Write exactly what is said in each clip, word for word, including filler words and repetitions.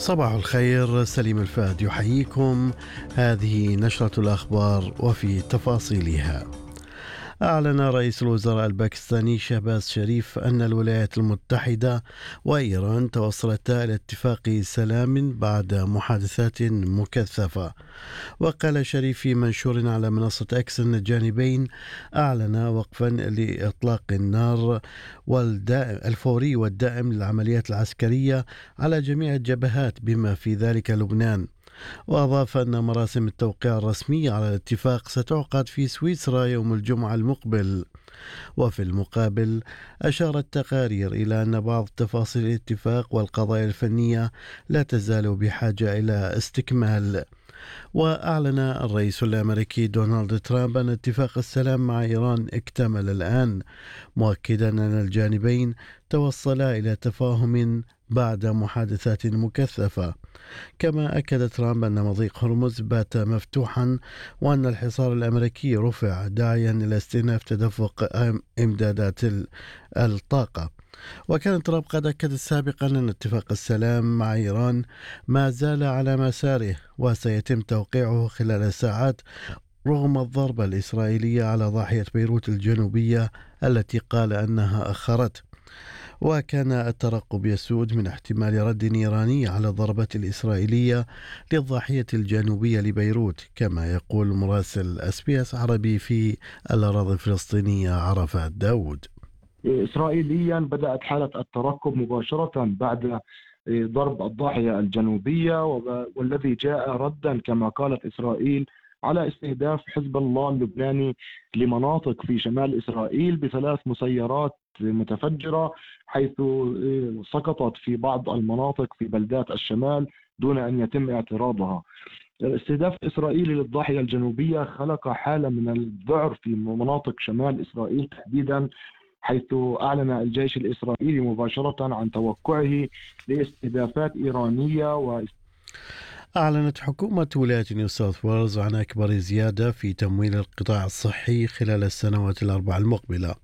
صباح الخير، سليم الفهد يحييكم. هذه نشرة الأخبار وفي تفاصيلها. أعلن رئيس الوزراء الباكستاني شهباز شريف أن الولايات المتحدة وإيران توصلتا إلى اتفاق سلام بعد محادثات مكثفة. وقال شريف في منشور على منصة أكس أن الجانبين أعلنا وقفا لإطلاق النار الفوري والدائم للعمليات العسكرية على جميع الجبهات بما في ذلك لبنان. وأضاف أن مراسم التوقيع الرسمية على الاتفاق ستعقد في سويسرا يوم الجمعة المقبل. وفي المقابل أشارت تقارير إلى أن بعض تفاصيل الاتفاق والقضايا الفنية لا تزال بحاجة إلى استكمال. وأعلن الرئيس الأمريكي دونالد ترامب أن اتفاق السلام مع إيران اكتمل الآن، مؤكدا أن الجانبين توصلا إلى تفاهم بعد محادثات مكثفة. كما أكد ترامب أن مضيق هرمز بات مفتوحا وأن الحصار الأمريكي رفع، داعيا إلى استئناف تدفق إمدادات الطاقة. وكان ترامب قد أكد سابقا أن اتفاق السلام مع إيران ما زال على مساره وسيتم توقيعه خلال ساعات رغم الضربة الإسرائيلية على ضاحية بيروت الجنوبية التي قال أنها أخرت. وكان الترقب يسود من احتمال رد إيراني على الضربات الإسرائيلية للضاحية الجنوبية لبيروت، كما يقول مراسل اس بي اس عربي في الأراضي الفلسطينية عرفات داود. إسرائيليا بدأت حالة الترقب مباشرة بعد ضرب الضاحية الجنوبية، والذي جاء ردا كما قالت إسرائيل على استهداف حزب الله اللبناني لمناطق في شمال إسرائيل بثلاث مسيرات متفجرة، حيث سقطت في بعض المناطق في بلدات الشمال دون أن يتم اعتراضها. الاستهداف الإسرائيلي للضاحية الجنوبية خلق حالة من الذعر في مناطق شمال إسرائيل تحديدا، حيث أعلن الجيش الإسرائيلي مباشرة عن توقعه لاستهدافات إيرانية. و أعلنت حكومة ولاية نيو ساوث ويلز عن أكبر زيادة في تمويل القطاع الصحي خلال السنوات الأربع المقبلة،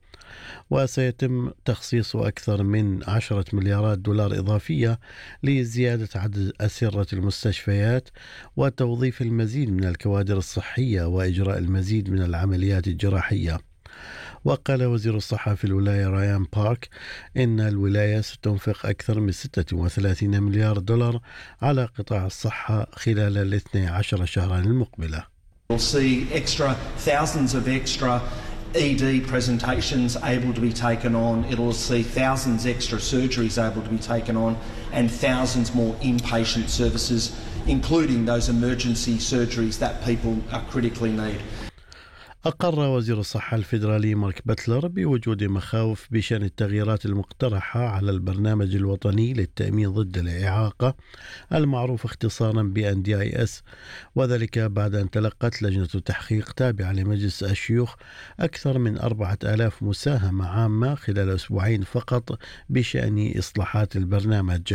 وسيتم تخصيص أكثر من عشرة مليارات دولار إضافية لزيادة عدد أسرة المستشفيات وتوظيف المزيد من الكوادر الصحية وإجراء المزيد من العمليات الجراحية. وقال وزير الصحة في الولاية رايان بارك إن الولاية ستنفق أكثر من ستة وثلاثين مليار دولار على قطاع الصحة خلال الاثني عشر شهرا المقبلة. We'll see extra thousands of extra E D presentations able to be taken on. It'll see thousands extra surgeries able to be taken on and thousands more inpatient services, including those emergency surgeries that people are critically need. أقر وزير الصحة الفيدرالي مارك باتلر بوجود مخاوف بشأن التغييرات المقترحة على البرنامج الوطني للتأمين ضد الإعاقة المعروف اختصارا ب إن دي آي إس، وذلك بعد أن تلقت لجنة تحقيق تابعة لمجلس الشيوخ أكثر من أربعة آلاف مساهمة عامة خلال أسبوعين فقط بشأن إصلاحات البرنامج.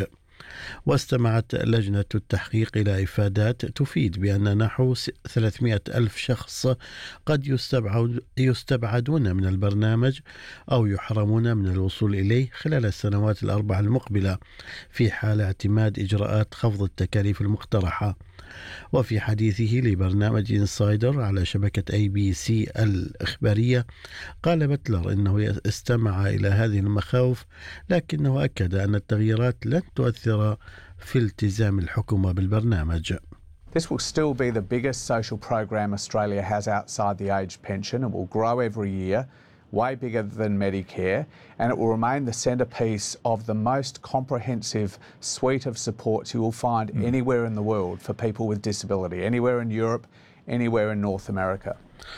واستمعت لجنة التحقيق إلى إفادات تفيد بأن نحو ثلاثمائة ألف شخص قد يستبعد يستبعدون من البرنامج أو يحرمون من الوصول إليه خلال السنوات الأربع المقبلة في حال اعتماد إجراءات خفض التكاليف المقترحة. وفي حديثه لبرنامج إنسايدر على شبكة أي بي سي الإخبارية، قال باتلر إنه استمع إلى هذه المخاوف، لكنه أكد أن التغييرات لن تؤثر في التزام الحكومة بالبرنامج. This will still be the biggest social program Australia has outside the age pension. It will grow every year, way bigger than Medicare, and it will remain the centrepiece of the most comprehensive suite of supports you will find mm. anywhere in the world for people with disability, anywhere in Europe, anywhere in North America.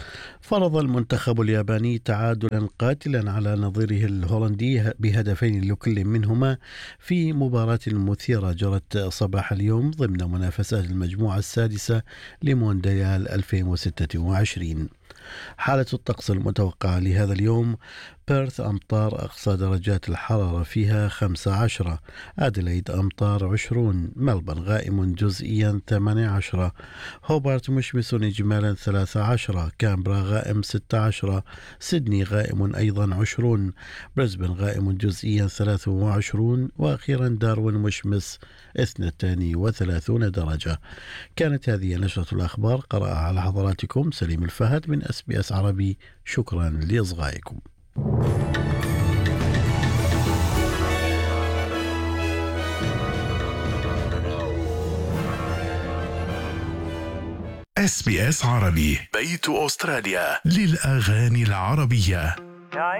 فرض المنتخب الياباني تعادلا قاتلا على نظيره الهولندي بهدفين لكل منهما في مباراة مثيرة جرت صباح اليوم ضمن منافسات المجموعة السادسة لمونديال ألفين وستة وعشرين. حالة الطقس المتوقعة لهذا اليوم: بيرث أمطار، أقصى درجات الحرارة فيها خمسة عشر. أديلايد أمطار عشرون. ملبورن غائم جزئيا ثمانية عشر. هوبارت مشمس إجمالا ثلاثة عشر. كامبرا غائم ستة عشر. سيدني غائم أيضا عشرون. بريسبن غائم جزئيا ثلاثة وعشرون. وأخيرا داروين مشمس اثنتان وثلاثون درجة. كانت هذه نشرة الأخبار، قرأها على حضراتكم سليم الفهد من اس بي اس عربي. شكرا لإصغائكم. اس بي اس عربي، بيت أستراليا للأغاني العربية.